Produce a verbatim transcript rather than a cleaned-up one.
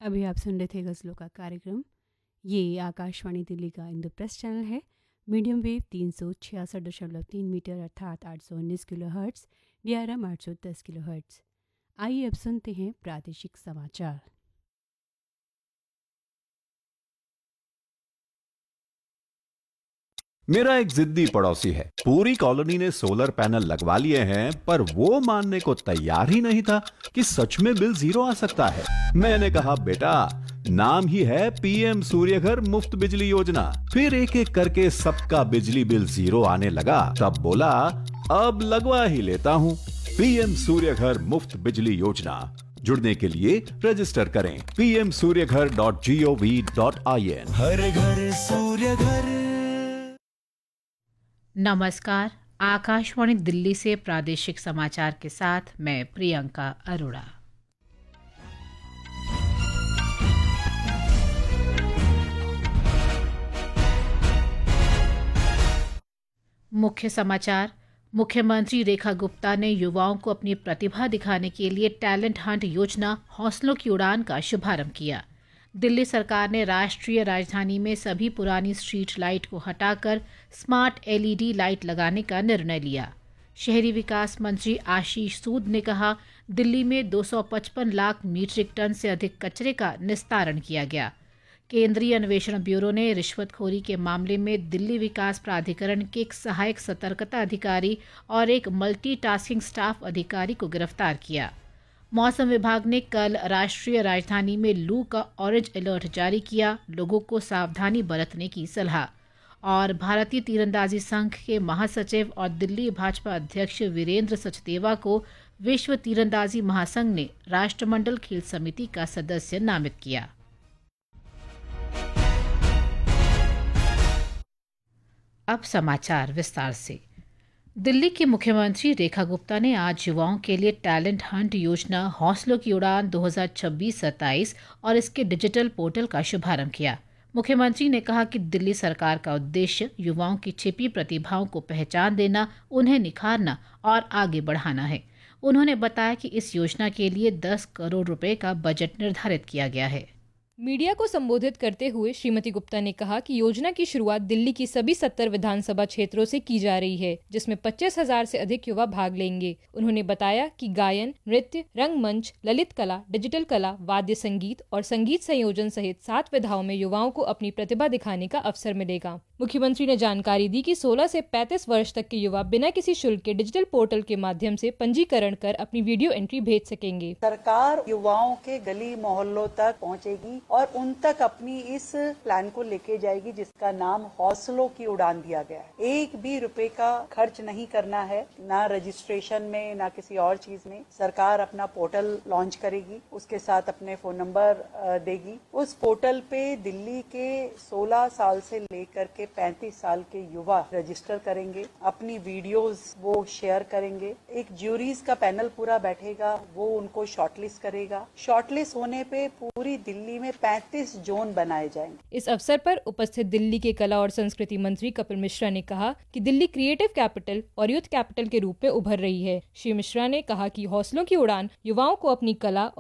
अभी आप सुन रहे थे गज़लों का कार्यक्रम। ये आकाशवाणी दिल्ली का इंद्रप्रस्थ चैनल है। मीडियम वेव तीन सौ छियासठ दशमलव तीन मीटर अर्थात आठ सौ उन्नीस kilo hertz, D R M आठ सौ दस किलो हर्ट्स। आइए अब सुनते हैं प्रादेशिक समाचार। मेरा एक जिद्दी पड़ोसी है। पूरी कॉलोनी ने सोलर पैनल लगवा लिए हैं, पर वो मानने को तैयार ही नहीं था कि सच में बिल जीरो आ सकता है। मैंने कहा, बेटा, नाम ही है पीएम सूर्यघर मुफ्त बिजली योजना। फिर एक एक करके सबका बिजली बिल जीरो आने लगा। तब बोला, अब लगवा ही लेता हूँ। पीएम सूर्यघर मुफ्त बिजली योजना। जुड़ने के लिए रजिस्टर करें P M Surya Ghar dot G O V dot I N. हर घर सूर्य घर। नमस्कार, आकाशवाणी दिल्ली से प्रादेशिक समाचार के साथ मैं प्रियंका अरोड़ा। मुख्य समाचार। मुख्यमंत्री रेखा गुप्ता ने युवाओं को अपनी प्रतिभा दिखाने के लिए टैलेंट हंट योजना हौसलों की उड़ान का शुभारंभ किया। दिल्ली सरकार ने राष्ट्रीय राजधानी में सभी पुरानी स्ट्रीट लाइट को हटाकर स्मार्ट एलईडी लाइट लगाने का निर्णय लिया। शहरी विकास मंत्री आशीष सूद ने कहा, दिल्ली में दो सौ पचपन लाख मीट्रिक टन से अधिक कचरे का निस्तारण किया गया। केंद्रीय अन्वेषण ब्यूरो ने रिश्वतखोरी के मामले में दिल्ली विकास प्राधिकरण के एक सहायक सतर्कता अधिकारी और एक मल्टीटास्किंग स्टाफ अधिकारी को गिरफ्तार किया। मौसम विभाग ने कल राष्ट्रीय राजधानी में लू का ऑरेंज अलर्ट जारी किया। लोगों को सावधानी बरतने की सलाह। और भारतीय तीरंदाजी संघ के महासचिव और दिल्ली भाजपा अध्यक्ष वीरेंद्र सचदेवा को विश्व तीरंदाजी महासंघ ने राष्ट्रमंडल खेल समिति का सदस्य नामित किया। अब समाचार विस्तार से। दिल्ली की मुख्यमंत्री रेखा गुप्ता ने आज युवाओं के लिए टैलेंट हंट योजना हौसलों की उड़ान दो हज़ार छब्बीस सत्ताईस और इसके डिजिटल पोर्टल का शुभारंभ किया। मुख्यमंत्री ने कहा कि दिल्ली सरकार का उद्देश्य युवाओं की छिपी प्रतिभाओं को पहचान देना, उन्हें निखारना और आगे बढ़ाना है। उन्होंने बताया कि इस योजना के लिए दस करोड़ रुपए का बजट निर्धारित किया गया है। मीडिया को संबोधित करते हुए श्रीमती गुप्ता ने कहा कि योजना की शुरुआत दिल्ली की सभी सत्तर विधानसभा क्षेत्रों से की जा रही है, जिसमें पच्चीस हजार से अधिक युवा भाग लेंगे। उन्होंने बताया कि गायन, नृत्य, रंगमंच, ललित कला, डिजिटल कला, वाद्य संगीत और संगीत संयोजन सहित सात विधाओं में युवाओं को अपनी प्रतिभा दिखाने का अवसर मिलेगा। मुख्यमंत्री ने जानकारी दी कि सोलह से पैंतीस वर्ष तक के युवा बिना किसी शुल्क के डिजिटल पोर्टल के माध्यम से पंजीकरण कर अपनी वीडियो एंट्री भेज सकेंगे। सरकार युवाओं के गली मोहल्लों तक पहुंचेगी और उन तक अपनी इस प्लान को लेके जाएगी, जिसका नाम हौसलों की उड़ान दिया गया है। एक भी रुपए का खर्च नहीं करना है, ना रजिस्ट्रेशन में ना किसी और चीज में। सरकार अपना पोर्टल लॉन्च करेगी, उसके साथ अपने फोन नंबर देगी। उस पोर्टल पे दिल्ली के सोलह साल से लेकर के पैंतीस साल के युवा रजिस्टर करेंगे, अपनी वीडियोस वो शेयर करेंगे। एक ज्यूरीज का पैनल पूरा बैठेगा, वो उनको शॉर्टलिस्ट करेगा। शॉर्टलिस्ट होने पे पूरी दिल्ली में पैंतीस जोन बनाए जाएंगे। इस अवसर पर उपस्थित दिल्ली के कला और संस्कृति मंत्री कपिल मिश्रा ने कहा कि दिल्ली क्रिएटिव कैपिटल और यूथ कैपिटल के रूप में उभर रही है। श्री मिश्रा ने कहा कि हौसलों की उड़ान युवाओं को अपनी कला